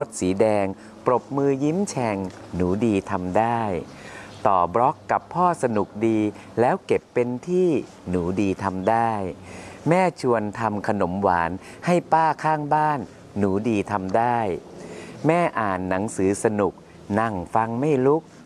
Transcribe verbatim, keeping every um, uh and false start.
รถสีแดงปรบมือยิ้มแฉ่งหนูดีทำได้ต่อบล็อกกับพ่อสนุกดีแล้วเก็บเป็นที่หนูดีทำได้แม่ชวนทำขนมหวานให้ป้าข้างบ้านหนูดีทำได้แม่อ่านหนังสือสนุกนั่งฟังไม่ลุก